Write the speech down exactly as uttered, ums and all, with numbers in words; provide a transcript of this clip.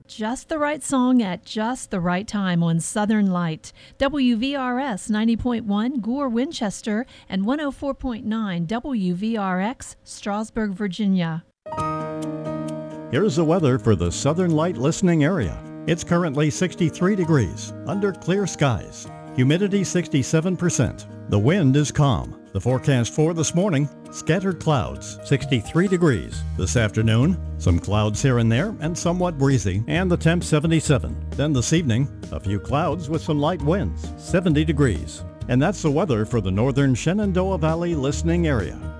Just the right song at just the right time on Southern Light. W V R S ninety point one, Gore, Winchester, and one oh four point nine W V R X, Strasburg, Virginia. Here's the weather for the Southern Light listening area. It's currently sixty-three degrees, under clear skies. Humidity sixty-seven percent. The wind is calm. The forecast for this morning, scattered clouds, sixty-three degrees. This afternoon, some clouds here and there and somewhat breezy, and the temp seventy-seven. Then this evening, a few clouds with some light winds, seventy degrees. And that's the weather for the northern Shenandoah Valley listening area.